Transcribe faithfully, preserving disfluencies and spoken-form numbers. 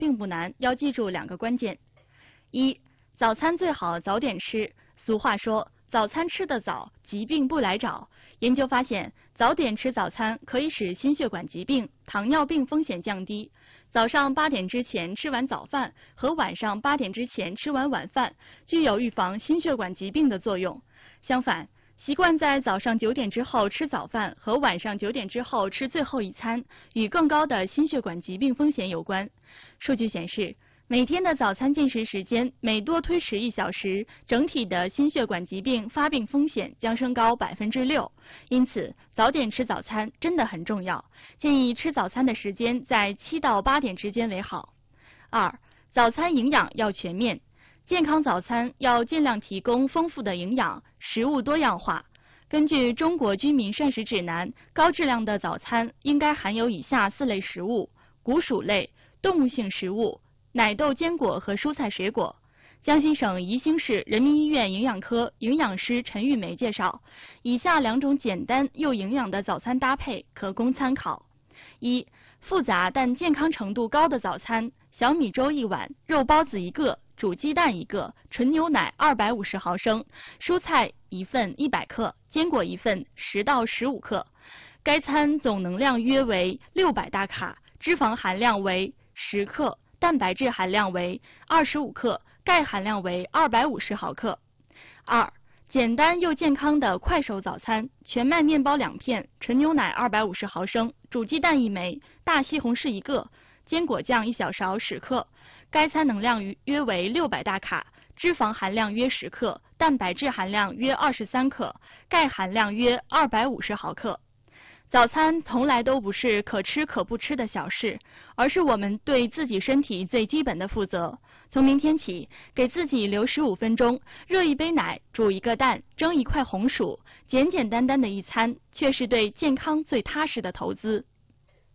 并不难，要记住两个关键：一、早餐最好早点吃。俗话说，早餐吃得早，疾病不来找。研究发现，早点吃早餐可以使心血管疾病、糖尿病风险降低。早上八点之前吃完早饭和晚上八点之前吃完晚饭，具有预防心血管疾病的作用。相反，习惯在早上九点之后吃早饭和晚上九点之后吃最后一餐，与更高的心血管疾病风险有关。数据显示，每天的早餐进食时间每多推迟一小时，整体的心血管疾病发病风险将升高百分之六。因此，早点吃早餐真的很重要。建议吃早餐的时间在七到八点之间为好。二、早餐营养要全面。健康早餐要尽量提供丰富的营养，食物多样化。根据《中国居民膳食指南》，高质量的早餐应该含有以下四类食物：谷薯类、动物性食物、奶豆、坚果和蔬菜水果。江西省宜兴市人民医院营养科营养师陈玉梅介绍，以下两种简单又营养的早餐搭配可供参考：一、复杂但健康程度高的早餐，小米粥一碗，肉包子一个，煮鸡蛋一个，纯牛奶二百五十毫升，蔬菜一份一百克，坚果一份十到十五克。该餐总能量约为六百大卡，脂肪含量为十克，蛋白质含量为二十五克，钙含量为二百五十毫克。二、简单又健康的快手早餐，全麦面包两片，纯牛奶二百五十毫升，煮鸡蛋一枚，大西红柿一个，坚果酱一小勺十克。该餐能量约为六百大卡，脂肪含量约十克，蛋白质含量约二十三克，钙含量约二百五十毫克。早餐从来都不是可吃可不吃的小事，而是我们对自己身体最基本的负责。从明天起，给自己留十五分钟，热一杯奶，煮一个蛋，蒸一块红薯，简简单单的一餐，却是对健康最踏实的投资。